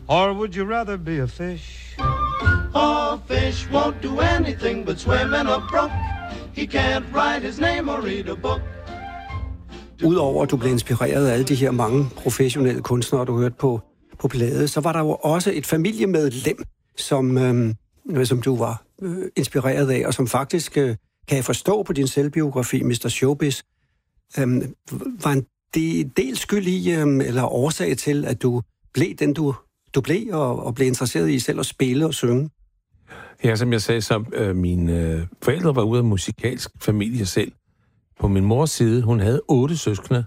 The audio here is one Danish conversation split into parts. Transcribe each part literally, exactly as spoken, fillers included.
Or would you rather be a fish? A fish won't do anything but swim in a brook. He can't write his name or read a book. Udover at du blev inspireret af alle de her mange professionelle kunstnere, du hørte på, på plade, så var der jo også et familiemedlem, som, øhm, som du var øh, inspireret af, og som faktisk, øh, kan jeg forstå på din selvbiografi, mister Showbiz, øhm, var en del, del skyld i, øhm, eller årsag til, at du blev den, du, du blev, og, og blev interesseret i selv at spille og synge? Ja, som jeg sagde, så øh, mine øh, forældre var ude af musikalsk familie selv. På min mors side, hun havde otte søskende,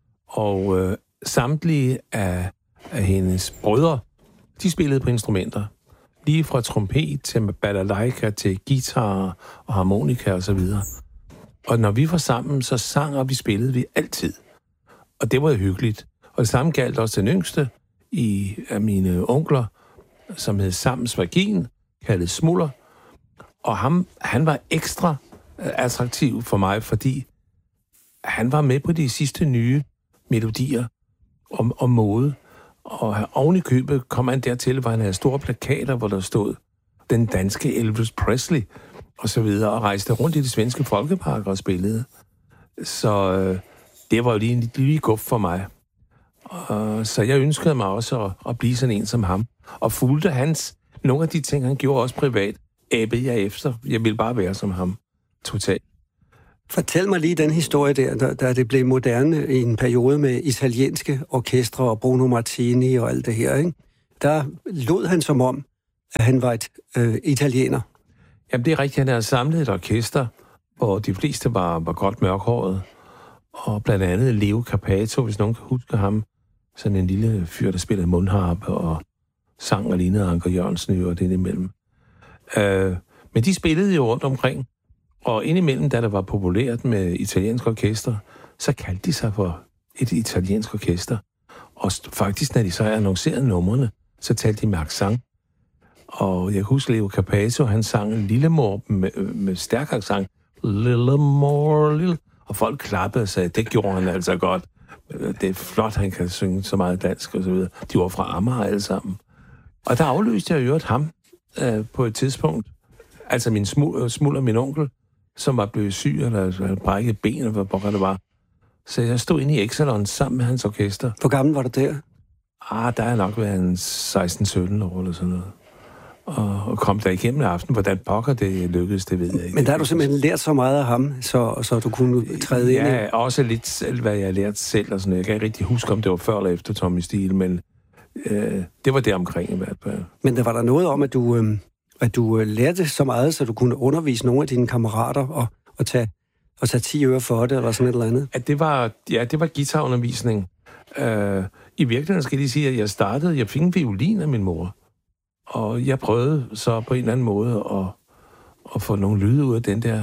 og øh, samtlige af, af hendes brødre, de spillede på instrumenter. Lige fra trompet til balalaika til guitar og harmonika og så videre. Og når vi var sammen, så sang og vi spillede vi altid. Og det var hyggeligt. Og det samme galt også den yngste i, af mine onkler, som hed Sams Vagin, kaldet Smuller. Og ham, han var ekstra attraktiv for mig, fordi han var med på de sidste nye melodier om, om mode. Og oven i købet kom han dertil, hvor han havde store plakater, hvor der stod den danske Elvis Presley og så videre, og rejste rundt i de svenske folkeparker og spillede. Så øh, det var jo lige en lille guf for mig. Og, så jeg ønskede mig også at, at blive sådan en som ham. Og fulgte hans, nogle af de ting, han gjorde også privat, æbede jeg efter. Jeg ville bare være som ham. Totalt. Fortæl mig lige den historie der, da, da det blev moderne i en periode med italienske orkestre og Bruno Martini og alt det her, ikke? Der lod han som om, at han var et øh, italiener. Jamen, det er rigtigt. Han havde samlet et orkester, hvor de fleste var, var godt mørkhåret. Og blandt andet Leo Carpato, hvis nogen kan huske ham. Sådan en lille fyr, der spillede mundharpe og sang og lignede Anker Jørgensen og det imellem. Øh, men de spillede jo rundt omkring. Og indimellem, da det var populært med italiensk orkester, så kaldte de sig for et italiensk orkester. Og faktisk, når de så annoncerede numrene, så talte de med accent. Og jeg husker Leo Carpato, han sang en lille mor med, med stærk accent. Lille mor, lille. Og folk klappede og sagde, det gjorde han altså godt. Det er flot, han kan synge så meget dansk og så videre. De var fra Amager alle sammen. Og der afløste jeg jo øvrigt ham øh, på et tidspunkt. Altså min smul, smuller, min onkel, som var blevet syg, eller havde brækket ben, eller hvad det var. Så jeg stod inde i Exelon sammen med hans orkester. Hvor gammel var du der? Ah, der er nok været en seksten sytten år, eller sådan noget. Og, og kom der igennem aften. Hvordan pokker det lykkedes, det ved jeg ikke. Men der har du simpelthen lært så meget af ham, så, så du kunne træde ind i... Ja, også lidt selv, hvad jeg har lært selv. Og sådan. Jeg kan ikke rigtig huske, om det var før eller efter Tommy Steele, men øh, det var det omkring i hvert fald. Men der var der noget om, at du... Øh... at du lærte så meget, så du kunne undervise nogle af dine kammerater og, og, tage, og tage ti øre for det, eller sådan et eller andet? At det var, ja, det var guitarundervisning. Uh, I virkeligheden skal jeg sige, at jeg startede, jeg fik en violin af min mor, og jeg prøvede så på en eller anden måde at, at få nogle lyde ud af den der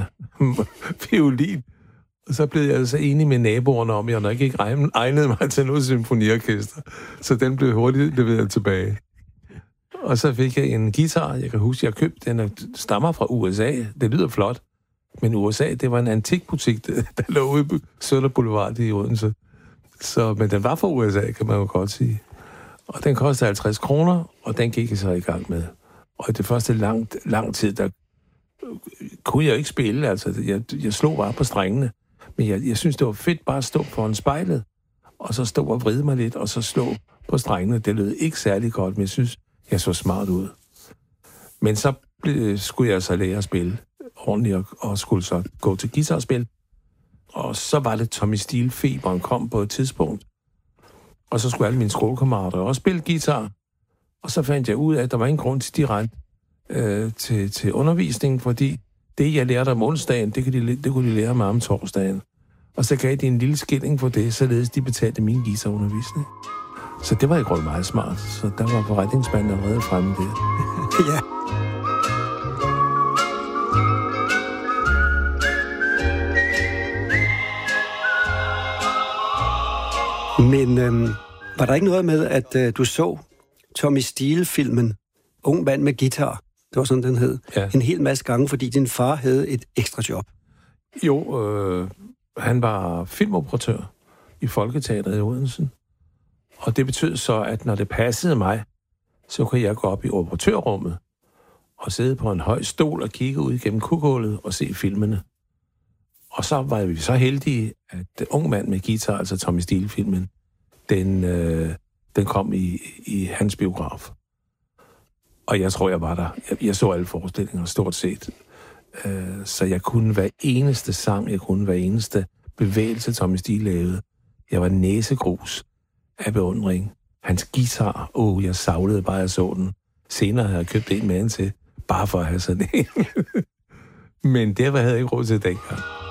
violin. Og så blev jeg altså enig med naboerne om, at jeg nok ikke egnede mig til noget symfoniorkester. Så den blev hurtigt leveret tilbage. Og så fik jeg en guitar, jeg kan huske, jeg købte den, stammer fra U S A. Det lyder flot, men U S A, det var en antikbutik, der lå ude på Sønder Boulevard i Odense. Så, men den var fra U S A, kan man jo godt sige. Og den kostede halvtreds kroner, og den gik jeg så i gang med. Og i det første lang, lang tid, der kunne jeg ikke spille, altså jeg, jeg slog bare på strengene. Men jeg, jeg synes, det var fedt bare at stå foran spejlet, og så stå og vride mig lidt, og så slå på strengene. Det lød ikke særlig godt, men jeg synes, jeg så smart ud. Men så ble, skulle jeg så lære at spille ordentligt, og, og skulle så gå til guitarspil. Og så var det Tommy Steele-feberen kom på et tidspunkt. Og så skulle alle mine skolekammerater også spille guitar. Og så fandt jeg ud af, at der var ingen grund til direkte øh, til, til undervisning, fordi det, jeg lærte om onsdagen, det, de, det kunne de lære mig om torsdagen. Og så gav de en lille skilling for det, således de betalte min guitarundervisning. Så det var i grunden meget smart. Så der var forretningsmanden allerede fremme der. Ja. Men øhm, var der ikke noget med, at øh, du så Tommy Steele-filmen Ung mand med guitar? Det var sådan, den hed. Ja. En hel masse gange, fordi din far havde et ekstra job. Jo, øh, han var filmoperatør i Folketeatret i Odense. Og det betød så, at når det passede mig, så kunne jeg gå op i operatørrummet og sidde på en høj stol og kigge ud gennem kughullet og se filmene. Og så var vi så heldige, at Ung Mand med Guitar, altså Tommy Steele-filmen, den, øh, den kom i, i hans biograf. Og jeg tror, jeg var der. Jeg, jeg så alle forestillinger, stort set. Øh, så jeg kunne hver eneste sang, jeg kunne hver eneste bevægelse, Tommy Steele lavede. Jeg var næsegrus af beundring. Hans guitar, åh, oh, jeg savlede bare, jeg så den. Senere havde jeg købt en med til, bare for at have sådan en. Men det havde jeg ikke råd til dengang.